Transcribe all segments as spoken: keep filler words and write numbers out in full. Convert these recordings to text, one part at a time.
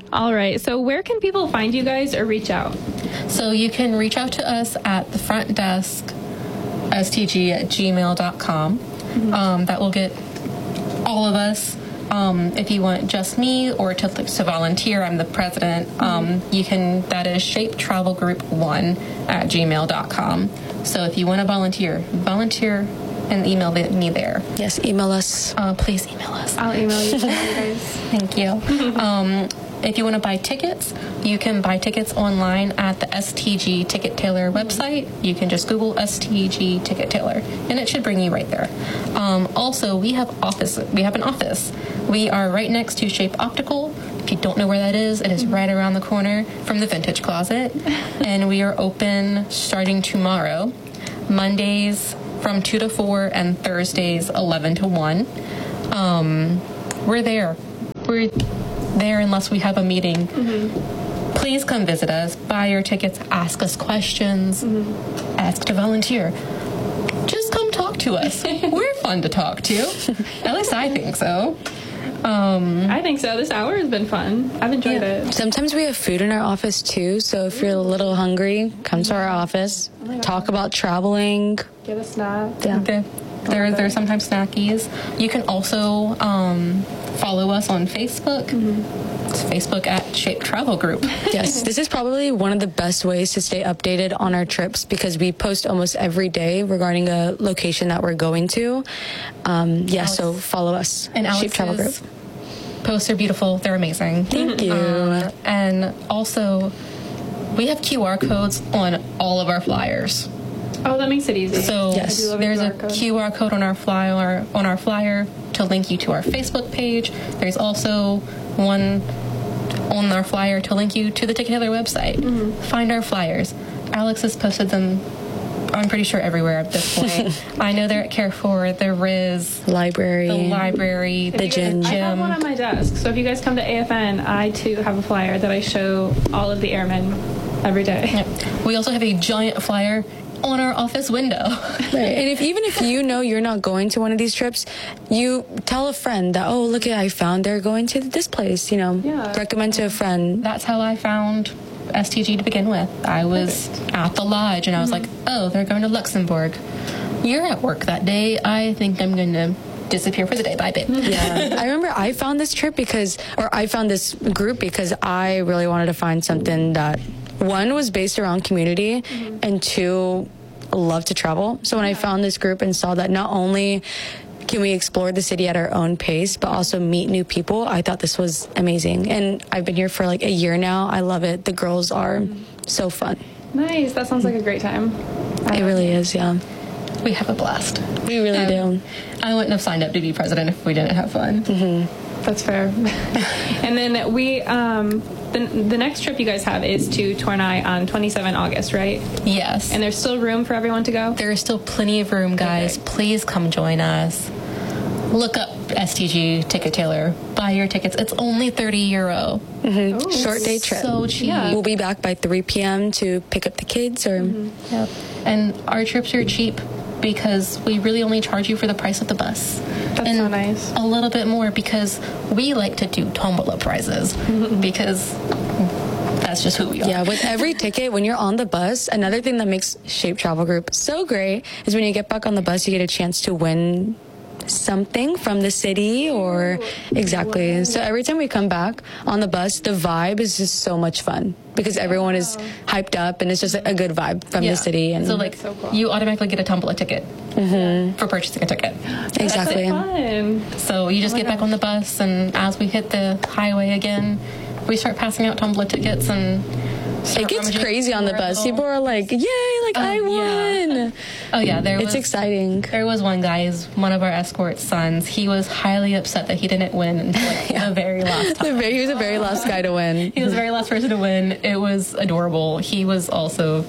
All right. So where can people find you guys or reach out? So you can reach out to us at the front desk, s t g at gmail dot com. Mm-hmm. Um, that will get all of us. Um, if you want just me or to, to volunteer, I'm the president. Mm-hmm. Um, you can, that is shape travel group one at gmail dot com. So if you want to volunteer, volunteer and email me there. Yes, email us. Uh, please email us. I'll email you guys. Thank you. um, if you want to buy tickets, you can buy tickets online at the S T G Ticket Tailor website. You can just Google S T G Ticket Tailor, and it should bring you right there. Um, also, we have office. We have an office. We are right next to Shape Optical. If you don't know where that is, it is right around the corner from the Vintage Closet, and we are open starting tomorrow, Mondays from two to four, and Thursdays eleven to one. Um, we're there. We're there unless we have a meeting. Mm-hmm. Please come visit us, buy your tickets, ask us questions, mm-hmm. ask to volunteer. Just come talk to us. We're fun to talk to. At least I think so. Um, I think so. This hour has been fun. I've enjoyed yeah. it. Sometimes we have food in our office too, so if you're a little hungry, come to our office, oh talk about traveling. Get a snack. Yeah. There, there, there are sometimes snackies. You can also um, follow us on Facebook. Mm-hmm. It's Facebook at Shape Travel Group. Yes, this is probably one of the best ways to stay updated on our trips because we post almost every day regarding a location that we're going to. Um, yeah, Alex, so follow us. And Alex's Shape Travel Group. Posts are beautiful. They're amazing. Thank you. Um, and also, we have Q R codes on all of our flyers. Oh, that makes it easy. So yes. there's a Q R, a Q R code on our flyer on our flyer to link you to our Facebook page. There's also one on our flyer to link you to the Ticket Tailor website. Mm-hmm. Find our flyers. Alex has posted them, I'm pretty sure, everywhere at this point. I know they're at Carrefour, the Riz, library, the library, the gym. I have one on my desk. So if you guys come to A F N, I too have a flyer that I show all of the airmen every day. Yeah. We also have a giant flyer on our office window. Right. And if even if you know you're not going to one of these trips, you tell a friend that, oh, look, I found they're going to this place, you know, yeah. recommend to a friend. That's how I found S T G to begin with. I was Perfect. at the lodge and I was mm-hmm. like, oh, they're going to Luxembourg. You're at work that day. I think I'm going to disappear for the day. Bye, babe. Yeah. I remember I found this trip because, or I found this group because I really wanted to find something that, one, was based around community, mm-hmm. and two, love to travel. So when yeah. I found this group and saw that not only can we explore the city at our own pace, but also meet new people, I thought this was amazing. And I've been here for like a year now. I love it. The girls are mm-hmm. so fun. Nice. That sounds like a great time. It really is, yeah. We have a blast. We really um, do. I wouldn't have signed up to be president if we didn't have fun. Mm-hmm. That's fair. And then we, um, the, the next trip you guys have is to Tournai on the twenty-seventh of August, right? Yes. And there's still room for everyone to go? There is still plenty of room, guys. Okay. Please come join us. Look up S T G Ticket Tailor. Buy your tickets. It's only thirty euro. Mm-hmm. Short day trip. So cheap. Yeah. We'll be back by three p.m. to pick up the kids. Or mm-hmm. Yep. And our trips are cheap because we really only charge you for the price of the bus. That's and so nice. A little bit more because we like to do tombola prizes because that's just who we are. Yeah, with every ticket, when you're on the bus, another thing that makes Shape Travel Group so great is when you get back on the bus, you get a chance to win something from the city or exactly. So every time we come back on the bus, the vibe is just so much fun because everyone is hyped up and it's just a good vibe from yeah. the city. And so like so cool. You automatically get a tombola ticket mm-hmm. for purchasing a ticket. Exactly. That's fun. So you just oh get back on the bus, and as we hit the highway again, we start passing out tombola tickets and it gets crazy on the bus. People are like, yay, like uh, I won. Yeah. Oh yeah, there it's was, exciting. There was one guy, is one of our escort sons. He was highly upset that he didn't win until like, yeah. the very last time. The very, he was the very last guy to win. He was the very last person to win. It was adorable. He was also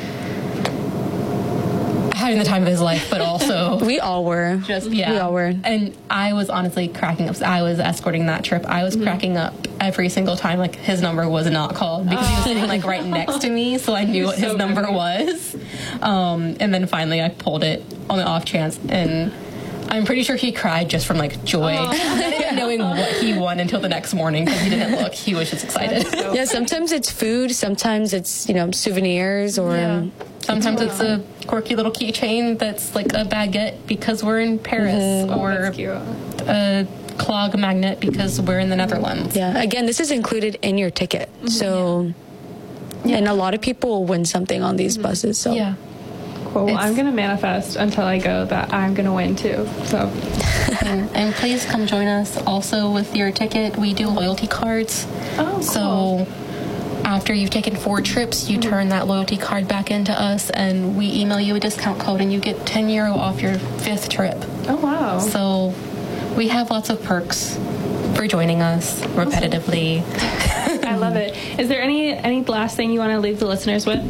having the time of his life, but also we all were. Just yeah, we all were. And I was honestly cracking up. I was escorting that trip. I was mm-hmm. cracking up every single time. Like his number was not called because oh. he was sitting like right next to me, so I knew what his so number funny. was. Um, and then finally, I pulled it on the off chance, and I'm pretty sure he cried just from like joy, oh. knowing what he won until the next morning because he didn't look. He was just excited. So yeah, sometimes it's food, sometimes it's, you know, souvenirs, or yeah. sometimes it's a quirky little keychain that's like a baguette because we're in Paris, mm-hmm. or oh, a clog magnet because we're in the Netherlands. Yeah, again, this is included in your ticket. Mm-hmm. So, yeah. and a lot of people win something on these mm-hmm. buses. So yeah. Cool. Well, I'm going to manifest until I go that I'm going to win too. So, and, and please come join us. Also, with your ticket, we do loyalty cards. Oh, cool. So after you've taken four trips, you mm-hmm. turn that loyalty card back into us, and we email you a discount code, and you get ten euro off your fifth trip. Oh wow! So we have lots of perks for joining us repetitively. I love it. Is there any any last thing you want to leave the listeners with?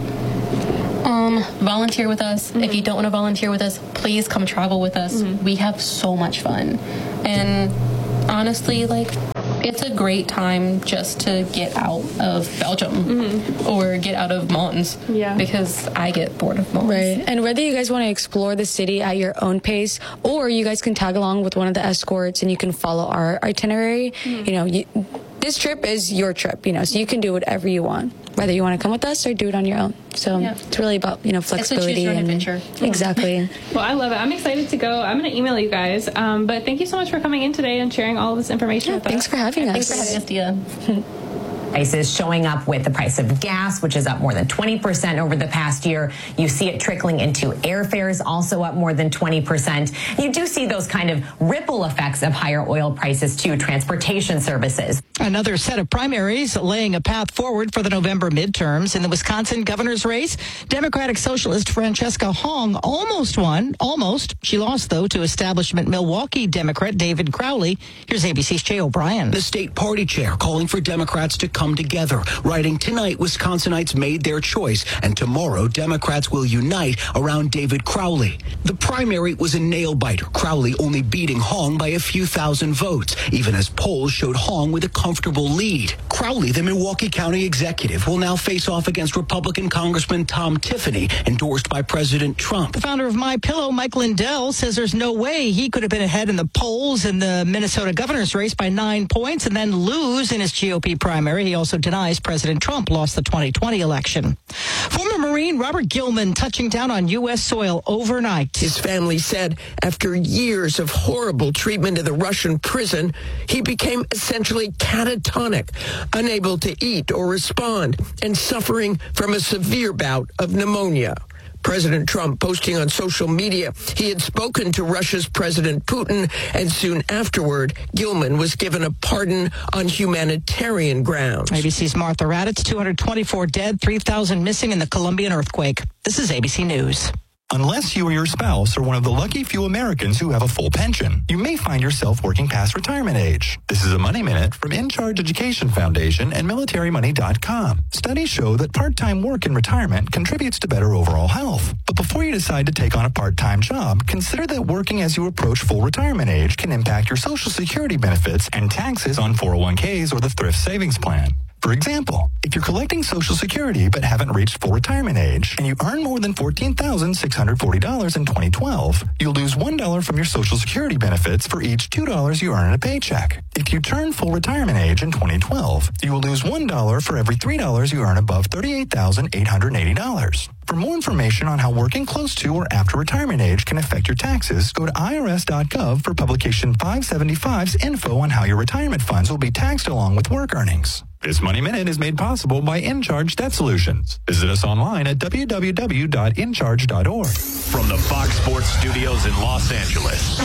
Um, volunteer with us. Mm-hmm. If you don't want to volunteer with us, please come travel with us. Mm-hmm. We have so much fun. And honestly, like, it's a great time just to get out of Belgium mm-hmm. or get out of Mons. Yeah. Because I get bored of Mons. Right. And whether you guys want to explore the city at your own pace, or you guys can tag along with one of the escorts and you can follow our itinerary, mm-hmm. you know, you, this trip is your trip, you know, so you can do whatever you want, whether you want to come with us or do it on your own. So yeah. it's really about, you know, flexibility. It's a choose your own and adventure. Exactly. Well, I love it. I'm excited to go. I'm going to email you guys. Um, but thank you so much for coming in today and sharing all of this information yeah, with thanks us. for having us. Thanks for having us, Dia. Prices showing up with the price of gas, which is up more than twenty percent over the past year. You see it trickling into airfares, also up more than twenty percent. You do see those kind of ripple effects of higher oil prices to transportation services. Another set of primaries laying a path forward for the November midterms. In the Wisconsin governor's race, Democratic Socialist Francesca Hong almost won. Almost. She lost, though, to establishment Milwaukee Democrat David Crowley. Here's A B C's Jay O'Brien. The state party chair calling for Democrats to come together, writing, "Tonight, Wisconsinites made their choice, and tomorrow, Democrats will unite around David Crowley." The primary was a nail-biter, Crowley only beating Hong by a few thousand votes, even as polls showed Hong with a comfortable lead. Crowley, the Milwaukee County executive, will now face off against Republican Congressman Tom Tiffany, endorsed by President Trump. The founder of MyPillow, Mike Lindell, says there's no way he could have been ahead in the polls in the Minnesota governor's race by nine points and then lose in his G O P primary. He also denies President Trump lost the twenty twenty election. Former Marine Robert Gilman touching down on U S soil overnight. His family said after years of horrible treatment in the Russian prison, he became essentially catatonic, unable to eat or respond, and suffering from a severe bout of pneumonia. President Trump posting on social media he had spoken to Russia's President Putin, and soon afterward, Gilman was given a pardon on humanitarian grounds. A B C's Martha Raddatz, two hundred twenty-four dead, three thousand missing in the Colombian earthquake. This is A B C News. Unless you or your spouse are one of the lucky few Americans who have a full pension, you may find yourself working past retirement age. This is a Money Minute from In Charge Education Foundation and military money dot com. Studies show that part-time work in retirement contributes to better overall health. But before you decide to take on a part-time job, consider that working as you approach full retirement age can impact your Social Security benefits and taxes on four oh one k's or the Thrift Savings Plan. For example, if you're collecting Social Security but haven't reached full retirement age and you earn more than fourteen thousand six hundred forty dollars in twenty twelve, you'll lose one dollar from your Social Security benefits for each two dollars you earn in a paycheck. If you turn full retirement age in twenty twelve, you will lose one dollar for every three dollars you earn above thirty-eight thousand eight hundred eighty dollars. For more information on how working close to or after retirement age can affect your taxes, go to I R S dot gov for Publication five seventy-five's info on how your retirement funds will be taxed along with work earnings. This Money Minute is made possible by InCharge Debt Solutions. Visit us online at w w w dot in charge dot org. From the Fox Sports Studios in Los Angeles,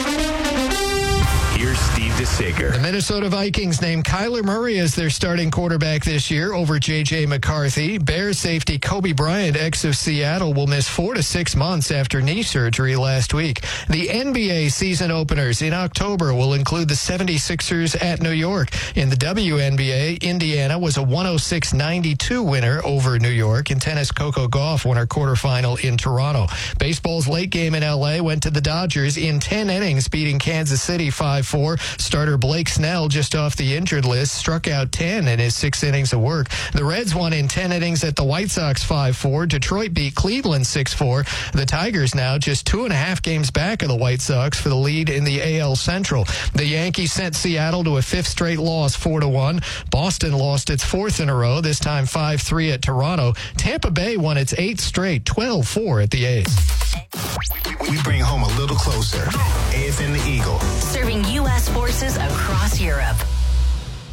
here's Steve DeSager. The Minnesota Vikings named Kyler Murray as their starting quarterback this year over J J McCarthy. Bears safety Kobe Bryant, ex of Seattle, will miss four to six months after knee surgery last week. The N B A season openers in October will include the seventy-sixers at New York. In the W N B A, Indiana was a one oh six ninety-two winner over New York. In tennis, Coco Gauff won her quarterfinal in Toronto. Baseball's late game in L A went to the Dodgers in ten innings, beating Kansas City five four. Starter Blake Snell, just off the injured list, struck out ten in his six innings of work. The Reds won in ten innings at the White Sox five four. Detroit beat Cleveland six four. The Tigers now just two and a half games back of the White Sox for the lead in the A L Central. The Yankees sent Seattle to a fifth straight loss, four to one. Boston lost its fourth in a row, this time five three at Toronto. Tampa Bay won its eighth straight, twelve four at the A's. We bring home a little closer. A F N the Eagle. Serving U S forces across Europe.